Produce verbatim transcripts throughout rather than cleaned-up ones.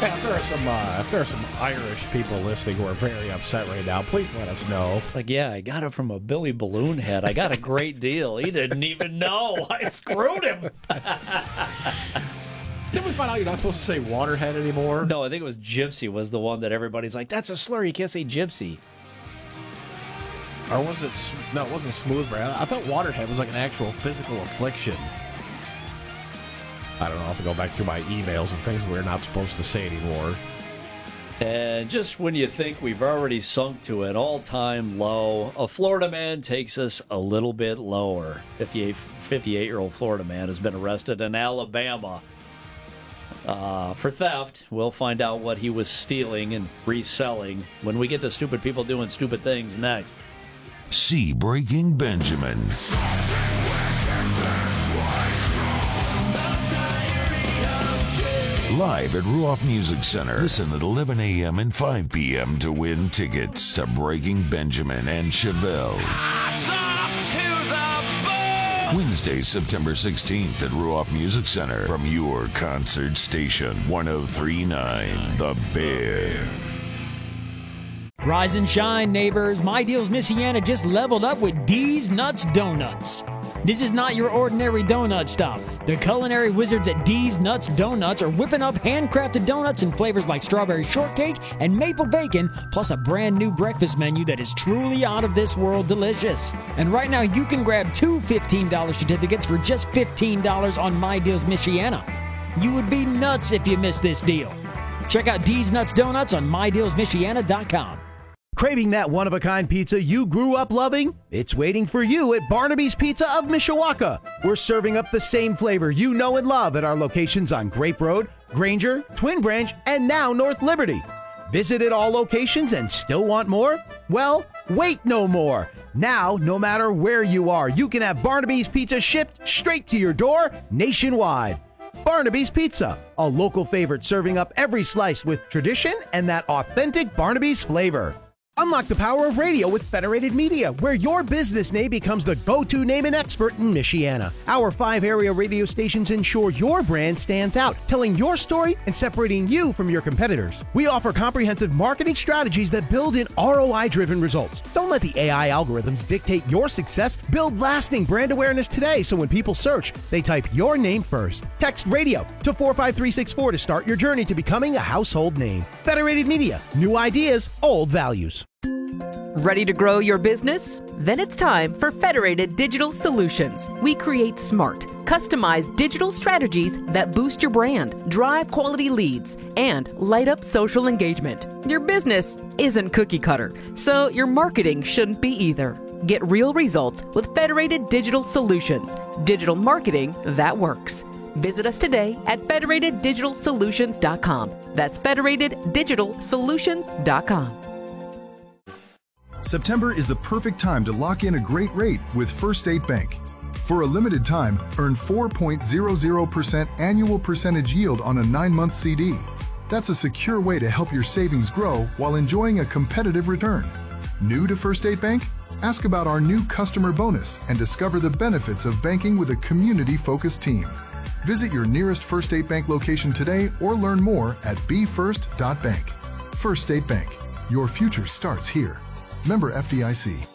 Hey, if there are some uh, if there are some Irish people listening who are very upset right now, please let us know. Like, yeah, I got it from a Billy Balloon head. I got a great deal. He didn't even know. I screwed him. Didn't we find out you're not supposed to say waterhead anymore? No, I think it was gypsy was the one that everybody's like, that's a slur. You can't say gypsy. Or was it... sm- No, it wasn't smooth brain. I thought waterhead was like an actual physical affliction. I don't know. I'll have to go back through my emails of things we're not supposed to say anymore. And just when you think we've already sunk to an all-time low, a Florida man takes us a little bit lower. fifty-eight-year-old Florida man has been arrested in Alabama uh, for theft. We'll find out what he was stealing and reselling when we get to stupid people doing stupid things next. See Breaking Benjamin. Live at Ruoff Music Center. Listen at eleven a.m. and five p.m. to win tickets to Breaking Benjamin and Chevelle. Wednesday, September sixteenth at Ruoff Music Center from your concert station, one oh three point nine The Bear. Rise and shine, neighbors. My Deals Michiana just leveled up with D's Nuts Donuts. This is not your ordinary donut stop. The culinary wizards at D's Nuts Donuts are whipping up handcrafted donuts in flavors like strawberry shortcake and maple bacon, plus a brand new breakfast menu that is truly out of this world delicious. And right now you can grab two fifteen dollars certificates for just fifteen dollars on My Deals Michiana. You would be nuts if you missed this deal. Check out D's Nuts Donuts on my deals michiana dot com. Craving that one-of-a-kind pizza you grew up loving? It's waiting for you at Barnaby's Pizza of Mishawaka. We're serving up the same flavor you know and love at our locations on Grape Road, Granger, Twin Branch, and now North Liberty. Visited all locations and still want more? Well, wait no more. Now, no matter where you are, you can have Barnaby's Pizza shipped straight to your door nationwide. Barnaby's Pizza, a local favorite serving up every slice with tradition and that authentic Barnaby's flavor. Unlock the power of radio with Federated Media, where your business name becomes the go-to name and expert in Michiana. Our five area radio stations ensure your brand stands out, telling your story and separating you from your competitors. We offer comprehensive marketing strategies that build in R O I-driven results. Don't let the A I algorithms dictate your success. Build lasting brand awareness today so when people search, they type your name first. Text radio to four five three six four to start your journey to becoming a household name. Federated Media, new ideas, old values. Ready to grow your business? Then it's time for Federated Digital Solutions. We create smart, customized digital strategies that boost your brand, drive quality leads, and light up social engagement. Your business isn't cookie cutter, so your marketing shouldn't be either. Get real results with Federated Digital Solutions. Digital marketing that works. Visit us today at federated digital solutions dot com. That's federated digital solutions dot com. September is the perfect time to lock in a great rate with First State Bank. For a limited time, earn four point zero zero percent annual percentage yield on a nine-month C D. That's a secure way to help your savings grow while enjoying a competitive return. New to First State Bank? Ask about our new customer bonus and discover the benefits of banking with a community-focused team. Visit your nearest First State Bank location today or learn more at b first dot bank. First State Bank. Your future starts here. Member F D I C.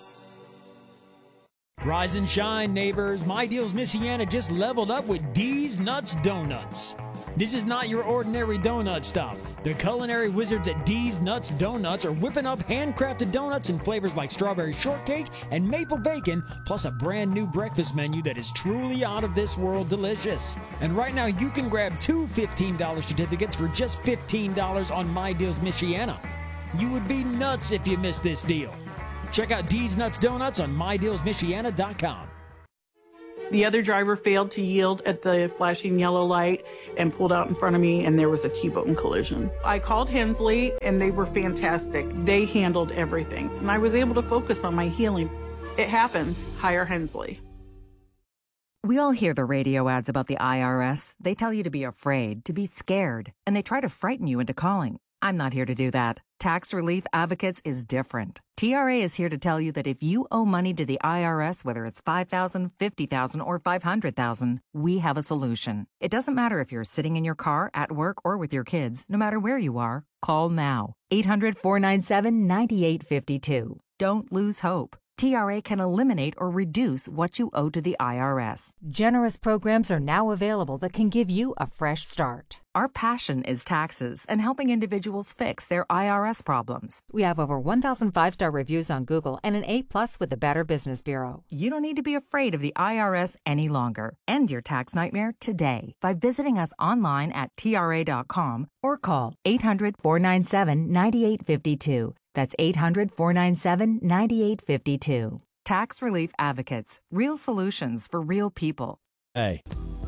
Rise and shine, neighbors. My Deals Michiana just leveled up with D's Nuts Donuts. This is not your ordinary donut stop. The culinary wizards at D's Nuts Donuts are whipping up handcrafted donuts in flavors like strawberry shortcake and maple bacon, plus a brand new breakfast menu that is truly out of this world delicious. And right now you can grab two fifteen dollars certificates for just fifteen dollars on My Deals Michiana. You would be nuts if you missed this deal. Check out D's Nuts Donuts on my deals michiana dot com. The other driver failed to yield at the flashing yellow light and pulled out in front of me, and there was a T-bone collision. I called Hensley, and they were fantastic. They handled everything, and I was able to focus on my healing. It happens. Hire Hensley. We all hear the radio ads about the I R S. They tell you to be afraid, to be scared, and they try to frighten you into calling. I'm not here to do that. Tax Relief Advocates is different. T R A is here to tell you that if you owe money to the I R S, whether it's five thousand dollars, fifty thousand dollars, or five hundred thousand dollars, we have a solution. It doesn't matter if you're sitting in your car, at work, or with your kids. No matter where you are, call now. eight hundred, four nine seven, nine eight five two. Don't lose hope. T R A can eliminate or reduce what you owe to the I R S. Generous programs are now available that can give you a fresh start. Our passion is taxes and helping individuals fix their I R S problems. We have over one thousand five-star reviews on Google and an A plus with the Better Business Bureau. You don't need to be afraid of the I R S any longer. End your tax nightmare today by visiting us online at T R A dot com or call eight hundred, four nine seven, nine eight five two. That's eight hundred, four nine seven, nine eight five two. Tax Relief Advocates. Real solutions for real people. Hey.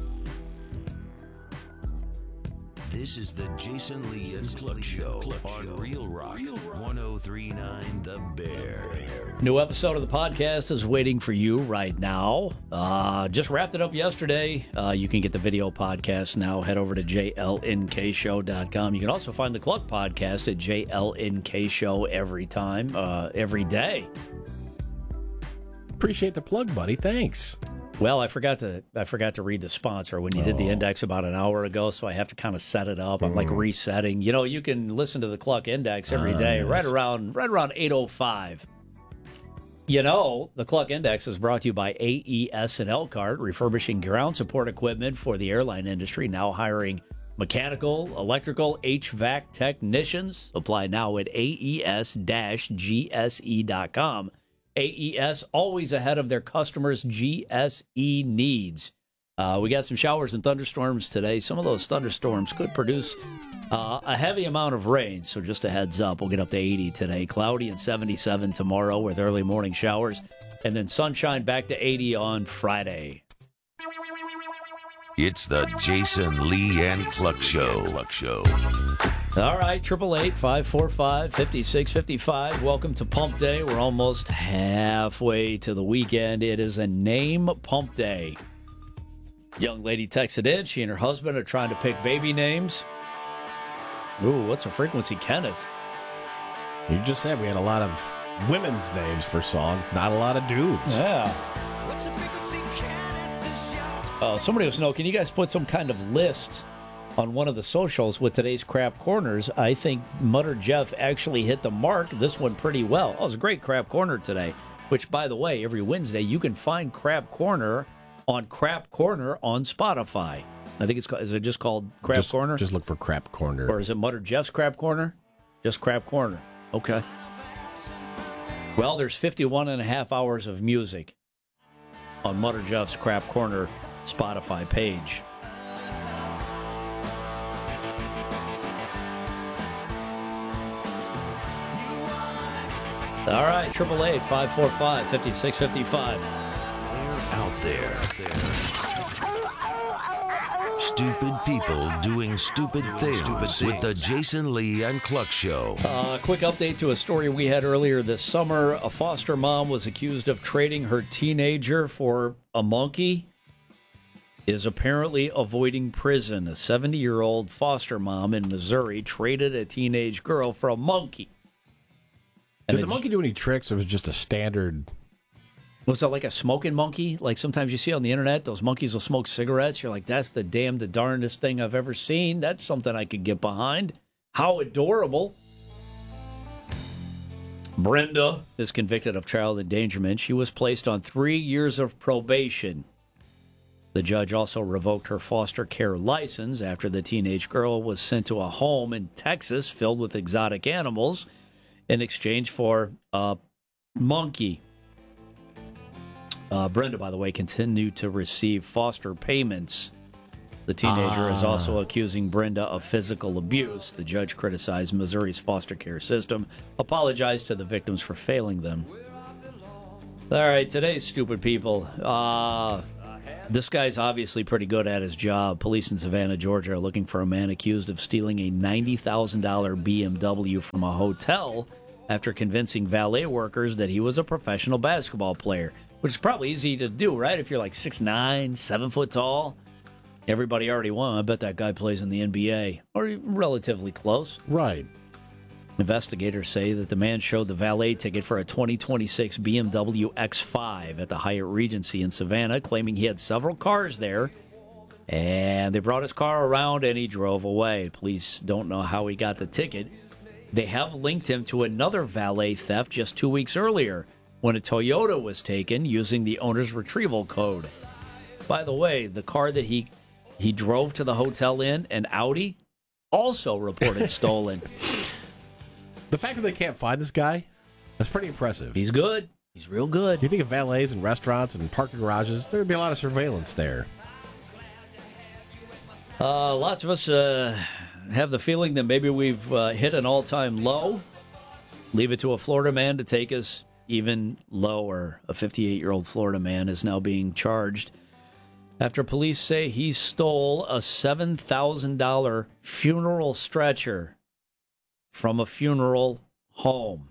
This is the Jason Lee and Cluck Show on Real Rock one oh three point nine The Bear. New episode of the podcast is waiting for you right now. Uh, just wrapped it up yesterday. Uh, you can get the video podcast now. Head over to J L N K show dot com. You can also find the Cluck podcast at J L N K Show every time, uh, every day. Appreciate the plug, buddy. Thanks. Well, I forgot to I forgot to read the sponsor when you did the index about an hour ago, so I have to kind of set it up. I'm like resetting. You know, you can listen to the Cluck Index every day, Uh, yes. right around right around eight oh five. You know, the Cluck Index is brought to you by A E S and Elkhart, refurbishing ground support equipment for the airline industry, now hiring mechanical, electrical, H V A C technicians. Apply now at A E S G S E dot com. A E S, always ahead of their customers' G S E needs. Uh, we got some showers and thunderstorms today. Some of those thunderstorms could produce uh, a heavy amount of rain, so just a heads up. We'll get up to eighty today. Cloudy and seventy-seven tomorrow with early morning showers, and then sunshine back to eighty on Friday. It's the Jason Lee and Cluck Show. Cluck Show. All right, eight eight eight, five four five, five six five five. Welcome to Pump Day. We're almost halfway to the weekend. It is a name pump day. Young lady texted in. She and her husband are trying to pick baby names. Ooh, what's a frequency, Kenneth? You just said we had a lot of women's names for songs, not a lot of dudes. Yeah. Uh, somebody wants to know, can you guys put some kind of list on one of the socials with today's crap corners? I think Mutter Jeff actually hit the mark, this one pretty well. Oh, it was a great crap corner today, which, by the way, every Wednesday you can find Crap Corner on Crap Corner on Spotify. I think it's called, is it just called Crap just, Corner? Just look for Crap Corner. Or is it Mutter Jeff's Crap Corner? Just Crap Corner. Okay. Well, there's fifty-one and a half hours of music on Mutter Jeff's Crap Corner Spotify page. All right, eight eight eight, five four five, five six five five. Out there. Stupid people doing stupid things with the Jason Lee and Cluck Show. Uh, quick update to a story we had earlier this summer. A foster mom was accused of trading her teenager for a monkey. Is apparently avoiding prison. A seventy-year-old foster mom in Missouri traded a teenage girl for a monkey. Did the monkey do any tricks? It was just a standard. Was that like a smoking monkey? Like sometimes you see on the internet, those monkeys will smoke cigarettes. You're like, that's the damn the darndest thing I've ever seen. That's something I could get behind. How adorable. Brenda is convicted of child endangerment. She was placed on three years of probation. The judge also revoked her foster care license after the teenage girl was sent to a home in Texas filled with exotic animals in exchange for a monkey. Uh, Brenda, by the way, continued to receive foster payments. The teenager ah. is also accusing Brenda of physical abuse. The judge criticized Missouri's foster care system, apologized to the victims for failing them. All right, today's stupid people. Uh, this guy's obviously pretty good at his job. Police in Savannah, Georgia are looking for a man accused of stealing a ninety thousand dollars B M W from a hotel after convincing valet workers that he was a professional basketball player, which is probably easy to do, right? If you're like six nine, seven foot tall. Everybody already won. I bet that guy plays in the N B A, or relatively close. Right. Investigators say that the man showed the valet ticket for a twenty twenty-six B M W X five at the Hyatt Regency in Savannah, claiming he had several cars there. And they brought his car around and he drove away. Police don't know how he got the ticket. They have linked him to another valet theft just two weeks earlier when a Toyota was taken using the owner's retrieval code. By the way, the car that he he drove to the hotel in, an Audi, also reported stolen. The fact that they can't find this guy, that's pretty impressive. He's good. He's real good. You think of valets and restaurants and parking garages, there would be a lot of surveillance there. Uh, lots of us uh, have the feeling that maybe we've uh, hit an all-time low. Leave it to a Florida man to take us even lower. A fifty-eight-year-old Florida man is now being charged after police say he stole a seven thousand dollars funeral stretcher from a funeral home.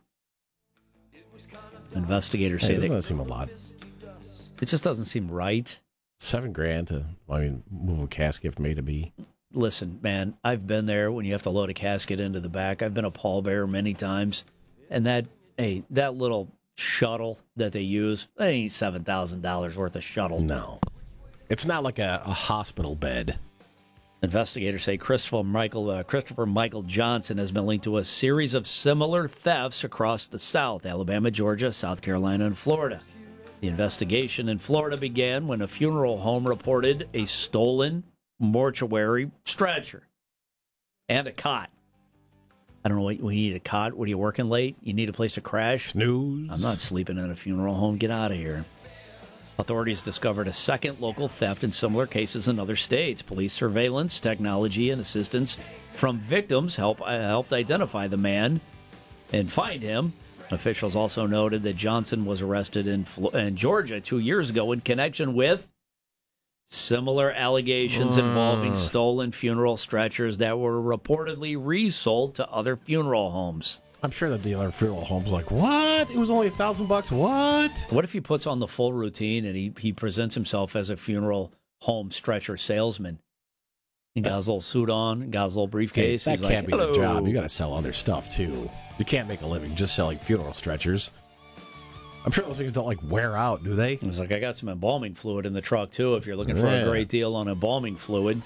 Investigators say hey, that doesn't seem a lot. It just doesn't seem right. Seven grand to, I mean, move a casket from A to B. Listen, man, I've been there when you have to load a casket into the back. I've been a pallbearer many times, and that hey, that little shuttle that they use, that ain't seven thousand dollars worth of shuttle. No, it's not like a, a hospital bed. Investigators say Christopher Michael uh, Christopher Michael Johnson has been linked to a series of similar thefts across the South: Alabama, Georgia, South Carolina, and Florida. The investigation in Florida began when a funeral home reported a stolen mortuary stretcher and a cot. I don't know what we need a cot. What are you working late? You need a place to crash? Snooze. I'm not sleeping in a funeral home. Get out of here. Authorities discovered a second local theft in similar cases in other states. Police surveillance, technology, and assistance from victims help, uh, helped identify the man and find him. Officials also noted that Johnson was arrested in, in Georgia two years ago in connection with similar allegations uh. involving stolen funeral stretchers that were reportedly resold to other funeral homes. I'm sure that the other funeral homes are like, what? It was only a thousand bucks? What? What if he puts on the full routine and he, he presents himself as a funeral home stretcher salesman? He got his little suit on, got his little briefcase. Hey, that He's can't like, be the job. You got to sell other stuff, too. You can't make a living just selling funeral stretchers. I'm sure those things don't, like, wear out, do they? He's like, I got some embalming fluid in the truck, too, if you're looking for yeah. a great deal on embalming fluid.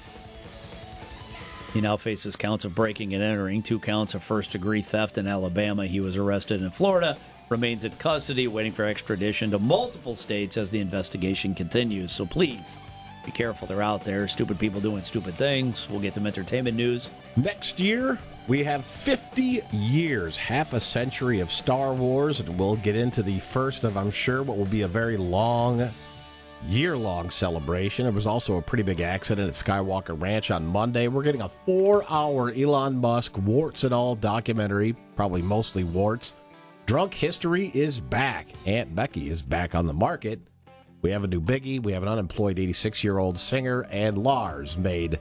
He now faces counts of breaking and entering, two counts of first-degree theft in Alabama. He was arrested in Florida, remains in custody, waiting for extradition to multiple states as the investigation continues. So please, be careful. They're out there. Stupid people doing stupid things. We'll get some entertainment news. Next year, we have fifty years, half a century of Star Wars, and we'll get into the first of, I'm sure, what will be a very long, year-long celebration. There was also a pretty big accident at Skywalker Ranch on Monday. We're getting a four-hour Elon Musk warts and all documentary, probably mostly warts. Drunk History is back. Aunt Becky is back on the market. We have a new biggie. We have an unemployed eighty-six-year-old singer, and Lars made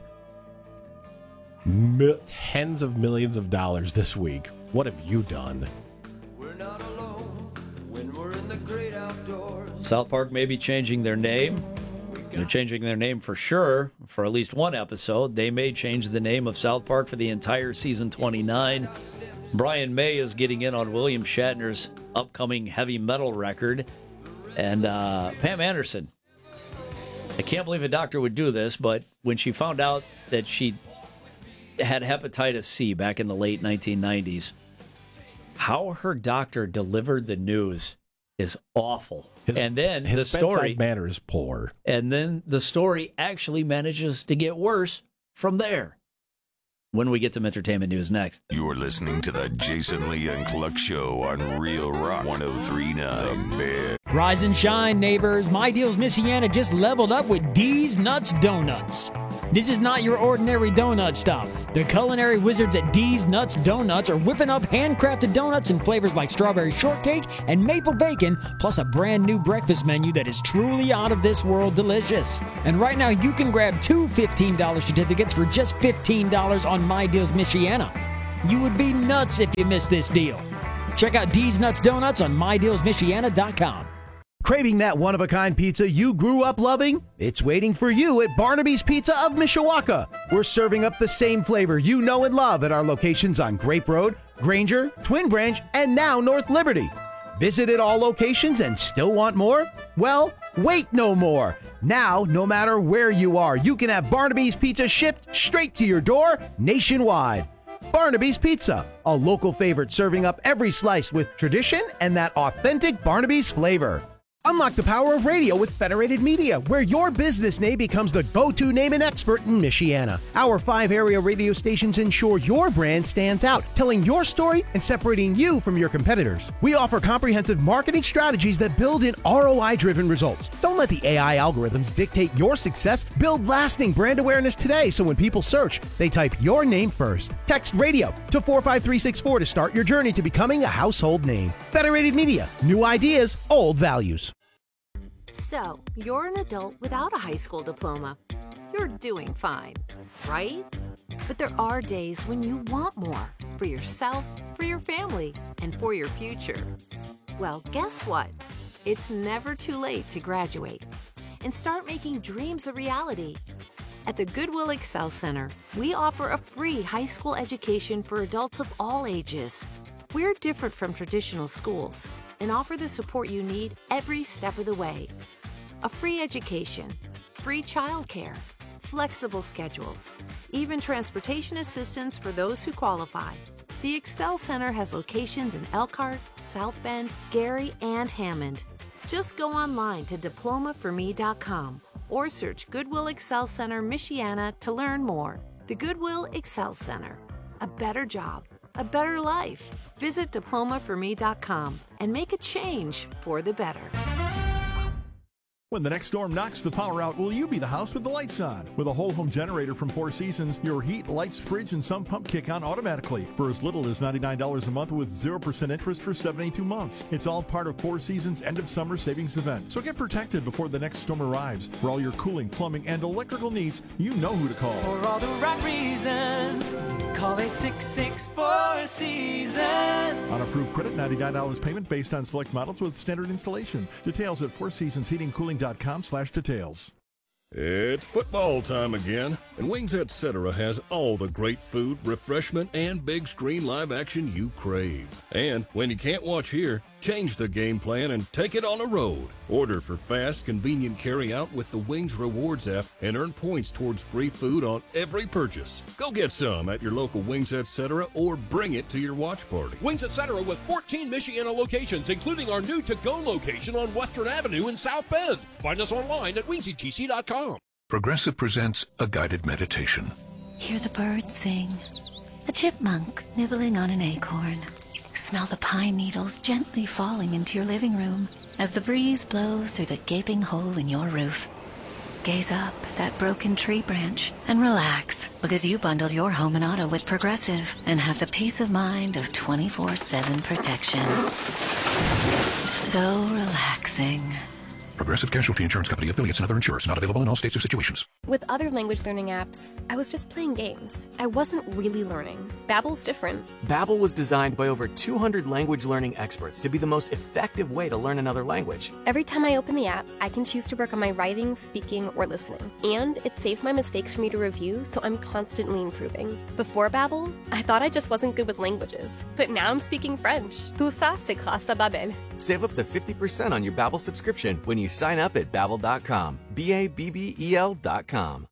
mil- tens of millions of dollars this week. What have you done? We're not alone when we're in the great outdoors. South Park may be changing their name. They're changing their name for sure for at least one episode. They may change the name of South Park for the entire season twenty-nine. Brian May is getting in on William Shatner's upcoming heavy metal record. And uh, Pam Anderson, I can't believe a doctor would do this, but when she found out that she had hepatitis C back in the late nineteen nineties, how her doctor delivered the news is awful. His, and then his the story manner is poor. And then the story actually manages to get worse from there. When we get to entertainment news next. You're listening to the Jason Lee and Cluck Show on Real Rock one oh three point nine. The Bed. Rise and shine, neighbors. My Deals Michiana just leveled up with D's Nuts Donuts. This is not your ordinary donut stop. The culinary wizards at D's Nuts Donuts are whipping up handcrafted donuts in flavors like strawberry shortcake and maple bacon, plus a brand new breakfast menu that is truly out of this world delicious. And right now you can grab two fifteen dollars certificates for just fifteen dollars on My Deals Michiana. You would be nuts if you missed this deal. Check out D's Nuts Donuts on my deals michiana dot com. Craving that one-of-a-kind pizza you grew up loving? It's waiting for you at Barnaby's Pizza of Mishawaka. We're serving up the same flavor you know and love at our locations on Grape Road, Granger, Twin Branch, and now North Liberty. Visited all locations and still want more? Well, wait no more. Now, no matter where you are, you can have Barnaby's Pizza shipped straight to your door nationwide. Barnaby's Pizza, a local favorite serving up every slice with tradition and that authentic Barnaby's flavor. Unlock the power of radio with Federated Media, where your business name becomes the go-to name and expert in Michiana. Our five area radio stations ensure your brand stands out, telling your story and separating you from your competitors. We offer comprehensive marketing strategies that build in R O I-driven results. Don't let the A I algorithms dictate your success. Build lasting brand awareness today so when people search, they type your name first. Text radio to four five three six four to start your journey to becoming a household name. Federated Media, new ideas, old values. So, you're an adult without a high school diploma. You're doing fine, right? But there are days when you want more for yourself, for your family, and for your future. Well, guess what? It's never too late to graduate and start making dreams a reality. At the Goodwill Excel Center, we offer a free high school education for adults of all ages. We're different from traditional schools and offer the support you need every step of the way. A free education, free childcare, flexible schedules, even transportation assistance for those who qualify. The Excel Center has locations in Elkhart, South Bend, Gary, and Hammond. Just go online to diploma for me dot com or search Goodwill Excel Center Michiana to learn more. The Goodwill Excel Center. A better job, a better life. Visit diploma for me dot com and make a change for the better. When the next storm knocks the power out, will you be the house with the lights on? With a whole home generator from Four Seasons, your heat, lights, fridge, and sump pump kick on automatically for as little as ninety-nine dollars a month with zero percent interest for seventy-two months. It's all part of Four Seasons' end of summer savings event. So get protected before the next storm arrives. For all your cooling, plumbing, and electrical needs, you know who to call. For all the right reasons, call eight six six, four seasons. On approved credit, ninety-nine dollars payment based on select models with standard installation. Details at four seasons heating cooling dot com slash details. It's football time again, and Wings Et Cetera has all the great food, refreshment, and big screen live action you crave. And when you can't watch here, change the game plan and take it on the road. Order for fast, convenient carry-out with the Wings Rewards app and earn points towards free food on every purchase. Go get some at your local Wings Et Cetera or bring it to your watch party. Wings Et Cetera with fourteen Michiana locations, including our new to-go location on Western Avenue in South Bend. Find us online at wings e t c dot com. Progressive presents a guided meditation. Hear the birds sing. A chipmunk nibbling on an acorn. Smell the pine needles gently falling into your living room as the breeze blows through the gaping hole in your roof. Gaze up at that broken tree branch and relax, because you bundled your home and auto with Progressive and have the peace of mind of twenty-four seven protection. So relaxing. Progressive Casualty Insurance Company, affiliates, and other insurers. Not available in all states or situations. With other language learning apps, I was just playing games. I wasn't really learning. Babbel's different. Babbel was designed by over two hundred language learning experts to be the most effective way to learn another language. Every time I open the app, I can choose to work on my writing, speaking, or listening. And it saves my mistakes for me to review, so I'm constantly improving. Before Babbel, I thought I just wasn't good with languages. But now I'm speaking French. Tout ça, c'est grâce à Babbel. Save up to fifty percent on your Babbel subscription when you sign up at babbel dot com. B A B B E L dot com.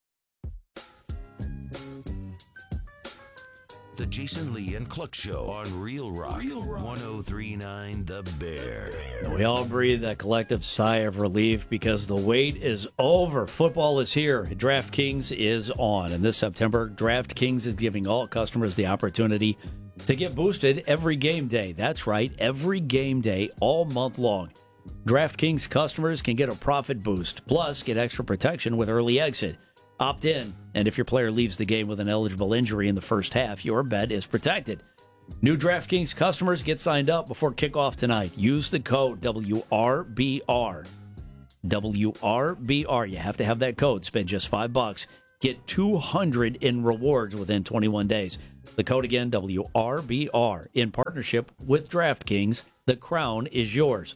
The Jason Lee and Cluck Show on Real Rock, Real Rock. one oh three point nine The Bear. We all breathe that collective sigh of relief because the wait is over. Football is here. DraftKings is on. And this September, DraftKings is giving all customers the opportunity to get boosted every game day. That's right, every game day, all month long. DraftKings customers can get a profit boost, plus get extra protection with early exit. Opt in, and if your player leaves the game with an eligible injury in the first half, your bet is protected. New DraftKings customers get signed up before kickoff tonight. Use the code W R B R. W R B R. You have to have that code. Spend just five bucks. Get two hundred in rewards within twenty-one days. The code again, W R B R. In partnership with DraftKings, the crown is yours.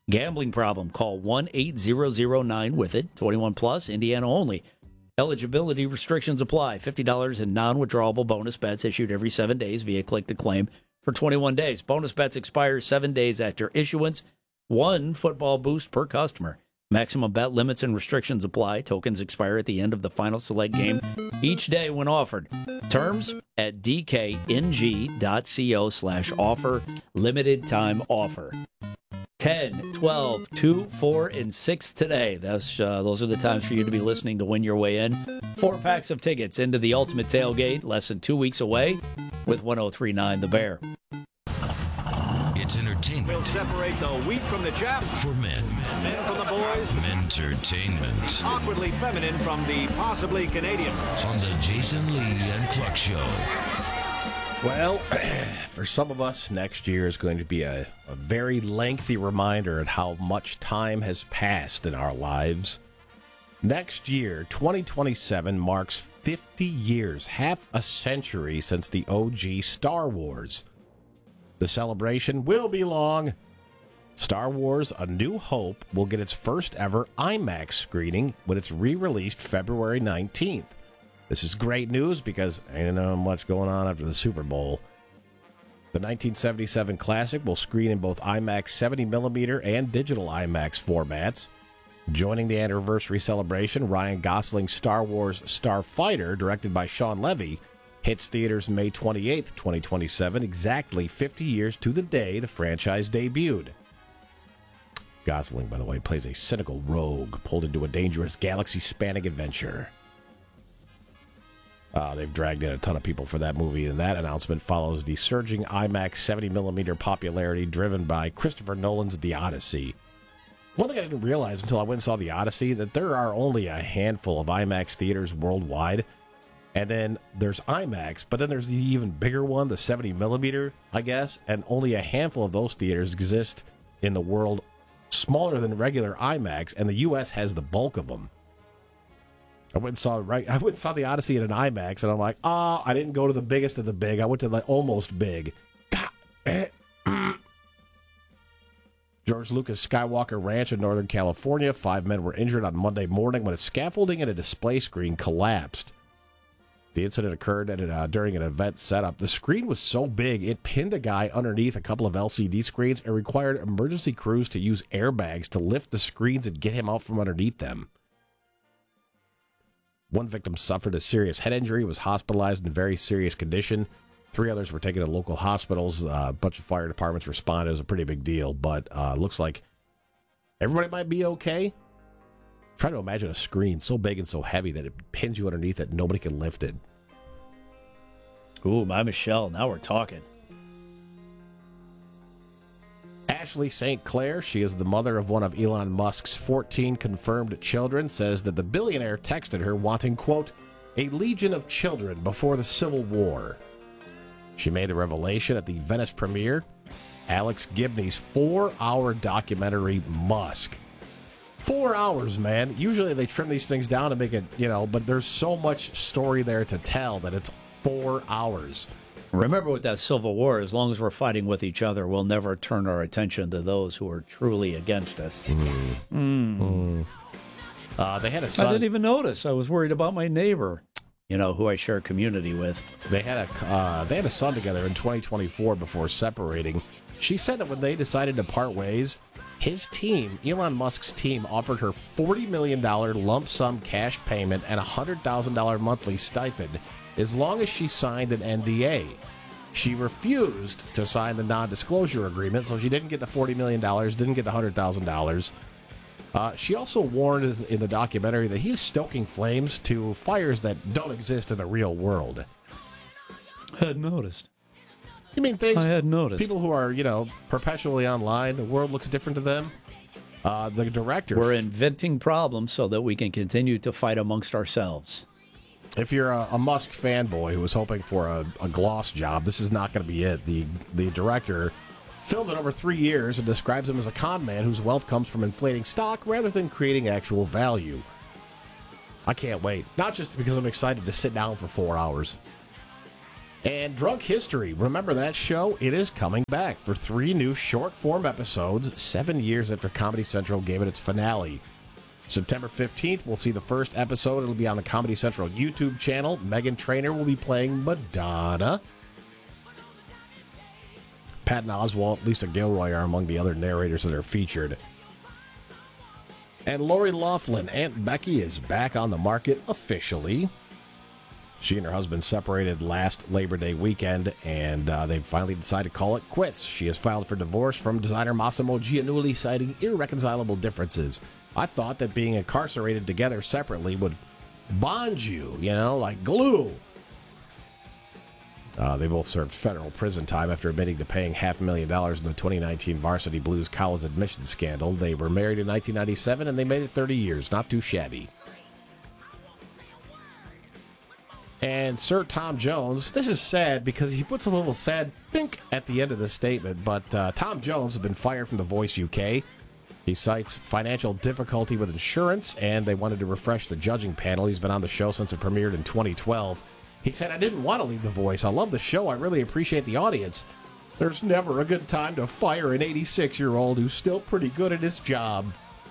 Gambling problem? Call one eight hundred nine with it. twenty-one plus, Indiana only. Eligibility restrictions apply. fifty dollars in non-withdrawable bonus bets issued every seven days via click-to-claim for twenty-one days. Bonus bets expire seven days after issuance. One football boost per customer. Maximum bet limits and restrictions apply. Tokens expire at the end of the final select game each day when offered. Terms at dkng.co slash offer. Limited time offer. ten, twelve, two, four, and six today. That's, uh, those are the times for you to be listening to win your way in. Four packs of tickets into the Ultimate Tailgate, less than two weeks away with ten thirty-nine The Bear. It's entertainment. We'll separate the wheat from the chaff. For men. Men from the boys. Mentertainment. Awkwardly feminine from the possibly Canadian. On the Jason Lee and Cluck Show. Well, for some of us, next year is going to be a, a very lengthy reminder of how much time has passed in our lives. Next year, twenty twenty-seven, marks fifty years, half a century since the O G Star Wars. The celebration will be long. Star Wars A New Hope will get its first ever IMAX screening when it's re-released February nineteenth. This is great news because I don't know much going on after the Super Bowl. The nineteen seventy-seven classic will screen in both IMAX seventy millimeter and digital IMAX formats. Joining the anniversary celebration, Ryan Gosling's Star Wars Starfighter, directed by Sean Levy, hits theaters May twenty-eighth, twenty twenty-seven, exactly fifty years to the day the franchise debuted. Gosling, by the way, plays a cynical rogue pulled into a dangerous galaxy-spanning adventure. Uh, they've dragged in a ton of people for that movie, and that announcement follows the surging IMAX seventy millimeter popularity driven by Christopher Nolan's The Odyssey. One thing I didn't realize until I went and saw The Odyssey, that there are only a handful of IMAX theaters worldwide. And then there's IMAX, but then there's the even bigger one, the seventy millimeter, I guess, and only a handful of those theaters exist in the world, smaller than regular IMAX, and the U S has the bulk of them. I went and saw right. I went and saw the Odyssey in an IMAX, and I'm like, ah, oh, I didn't go to the biggest of the big. I went to the almost big. God. George Lucas Skywalker Ranch in Northern California. Five men were injured on Monday morning when a scaffolding and a display screen collapsed. The incident occurred at uh, during an event setup. The screen was so big, it pinned a guy underneath a couple of L C D screens and required emergency crews to use airbags to lift the screens and get him out from underneath them. One victim suffered a serious head injury, was hospitalized in very serious condition. Three others were taken to local hospitals. Uh, a bunch of fire departments responded. It was a pretty big deal, but uh, looks like everybody might be okay. I'm trying to imagine a screen so big and so heavy that it pins you underneath it and nobody can lift it. Ooh, my Michelle, now we're talking. Ashley Saint Clair, she is the mother of one of Elon Musk's fourteen confirmed children, says that the billionaire texted her wanting, quote, a legion of children before the Civil War. She made the revelation at the Venice premiere, Alex Gibney's four-hour documentary, Musk. Four hours, man. Usually they trim these things down and make it, you know, but there's so much story there to tell that it's four hours. Remember, with that Civil War, as long as we're fighting with each other, we'll never turn our attention to those who are truly against us. Mm. Mm. Mm. Uh, they had a son. I didn't even notice. I was worried about my neighbor, you know, who I share a community with. They had a uh, they had a son together in twenty twenty-four before separating. She said that when they decided to part ways, his team, Elon Musk's team, offered her forty million dollars lump sum cash payment and a one hundred thousand dollars monthly stipend as long as she signed an N D A. She refused to sign the non-disclosure agreement, so she didn't get the forty million dollars, didn't get the one hundred thousand dollars. Uh, she also warned in the documentary that he's stoking flames to fires that don't exist in the real world. I had noticed. You mean things? I had noticed. People who are, you know, perpetually online, the world looks different to them. Uh, the director... We're inventing problems so that we can continue to fight amongst ourselves. If you're a, a Musk fanboy who was hoping for a, a gloss job, this is not going to be it. The, the director filmed it over three years and describes him as a con man whose wealth comes from inflating stock rather than creating actual value. I can't wait. Not just because I'm excited to sit down for four hours. And Drunk History, remember that show? It is coming back for three new short-form episodes, seven years after Comedy Central gave it its finale. September fifteenth, we'll see the first episode. It'll be on the Comedy Central YouTube channel. Meghan Trainor will be playing Madonna. Patton Oswalt, Lisa Gilroy are among the other narrators that are featured. And Lori Loughlin, Aunt Becky, is back on the market officially. She and her husband separated last Labor Day weekend, and uh, they finally decided to call it quits. She has filed for divorce from designer Massimo Giannulli, citing irreconcilable differences. I thought that being incarcerated together separately would bond you, you know, like glue. Uh, they both served federal prison time after admitting to paying half a million dollars in the twenty nineteen Varsity Blues college admissions scandal. They were married in nineteen ninety-seven, and they made it thirty years. Not too shabby. And Sir Tom Jones, this is sad because he puts a little sad pink at the end of the statement, but uh, Tom Jones has been fired from The Voice U K. He cites financial difficulty with insurance, and they wanted to refresh the judging panel. He's been on the show since it premiered in twenty twelve. He said, I didn't want to leave The Voice. I love the show. I really appreciate the audience. There's never a good time to fire an eighty-six-year-old who's still pretty good at his job.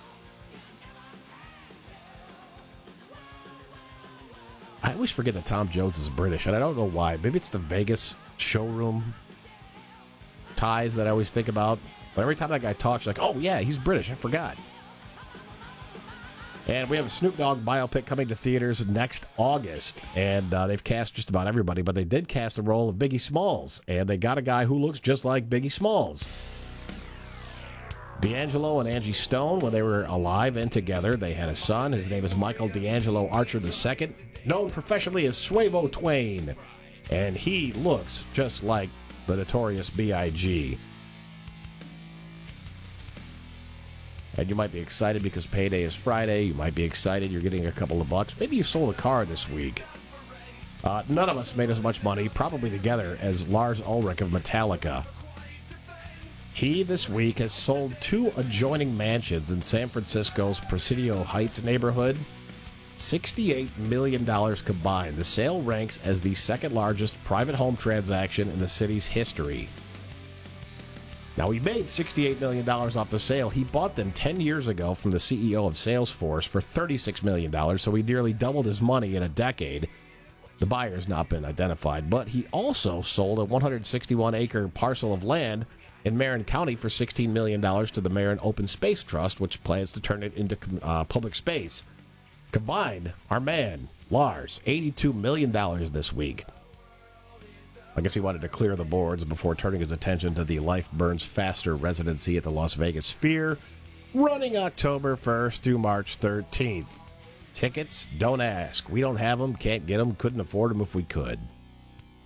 I always forget that Tom Jones is British, and I don't know why. Maybe it's the Vegas showroom ties that I always think about. But every time that guy talks, like, oh, yeah, he's British. I forgot. And we have a Snoop Dogg biopic coming to theaters next August. And uh, they've cast just about everybody, but they did cast the role of Biggie Smalls. And they got a guy who looks just like Biggie Smalls. D'Angelo and Angie Stone, when they were alive and together, they had a son. His name is Michael D'Angelo Archer the Second, known professionally as Swavo Twain. And he looks just like the notorious B I G And you might be excited because payday is Friday. You might be excited you're getting a couple of bucks. Maybe you sold a car this week. Uh, none of us made as much money, probably together, as Lars Ulrich of Metallica. He, this week, has sold two adjoining mansions in San Francisco's Presidio Heights neighborhood. sixty-eight million dollars combined. The sale ranks as the second largest private home transaction in the city's history. Now, he made sixty-eight million dollars off the sale. He bought them ten years ago from the C E O of Salesforce for thirty-six million dollars, so he nearly doubled his money in a decade. The buyer's not been identified, but he also sold a one hundred sixty-one acre parcel of land in Marin County for sixteen million dollars to the Marin Open Space Trust, which plans to turn it into uh, public space. Combined, our man, Lars, eighty-two million dollars this week. I guess he wanted to clear the boards before turning his attention to the Life Burns Faster residency at the Las Vegas Sphere, running October first through March thirteenth. Tickets? Don't ask. We don't have them, can't get them, couldn't afford them if we could.